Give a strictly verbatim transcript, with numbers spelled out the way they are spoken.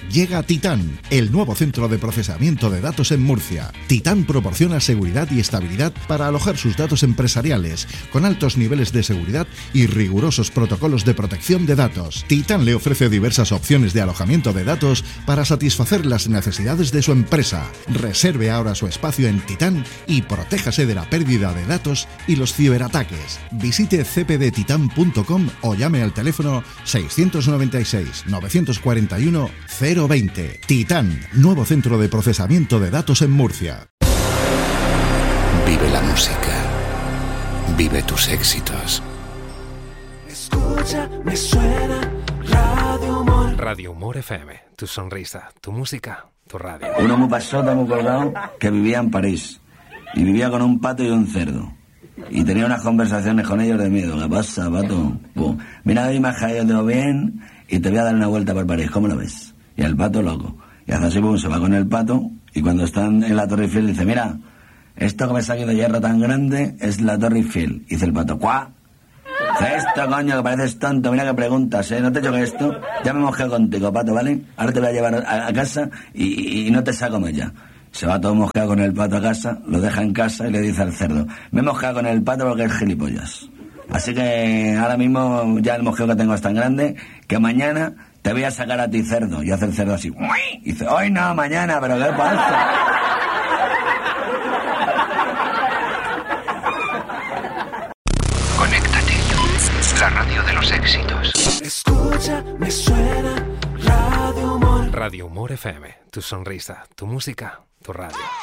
Llega Titán, el nuevo centro de procesamiento de datos en Murcia. Titán proporciona seguridad y estabilidad para alojar sus datos empresariales, con altos niveles de seguridad y rigurosos protocolos de protección de datos. Titán le ofrece diversas opciones de alojamiento de datos para satisfacer las necesidades de su empresa. Reserve ahora su espacio en Titán y protéjase de la pérdida de datos y los ciberataques. Visite c p d titan punto com o llame al teléfono seiscientos noventa y seis, novecientos cuarenta y uno, cero veinte. Titán, nuevo centro de procesamiento de datos en Murcia. Vive la música. Vive tus éxitos. Escucha, me suena Radio Humor. Radio Humor F M. Tu sonrisa, tu música, tu radio. Uno muy pasota, muy colgado, que vivía en París. Y vivía con un pato y un cerdo. Y tenía unas conversaciones con ellos de miedo. ¿Qué pasa, pato? Pum. Mira, hoy me has caído bien y te voy a dar una vuelta por París. ¿Cómo lo ves? Y el pato loco. Y hace así, pum, se va con el pato. Y cuando están en la Torre Eiffel dice, mira, esto que me salió de hierro tan grande es la Torre Eiffel. Y dice el pato, ¿cuá? Dice, esto, coño, que pareces tonto. Mira que preguntas, ¿eh? No te choques esto. Ya me mosqueo contigo, pato, ¿vale? Ahora te voy a llevar a, a casa y, y no te saco más ya. Se va todo mosqueado con el pato a casa, lo deja en casa y le dice al cerdo, me he mosqueado con el pato porque es gilipollas. Así que ahora mismo ya el mosqueo que tengo es tan grande que mañana te voy a sacar a ti, cerdo. Y hace el cerdo así, y dice, hoy no, mañana, pero ¿qué pasa? Conéctate. La radio de los éxitos. Escucha, me suena Radio Humor. Radio Humor F M. Tu sonrisa, tu música, tu radio.